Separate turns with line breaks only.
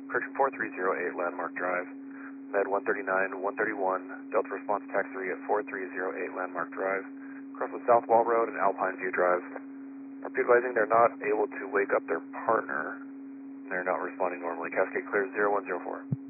correction 4308 Landmark Drive. Med 139, 131, Delta Response Tax 3 at 4308 Landmark Drive. Across the South Wall Road and Alpine View Drive. Are people advising they're not able to wake up their partner. They're not responding normally. Cascade clear 0104.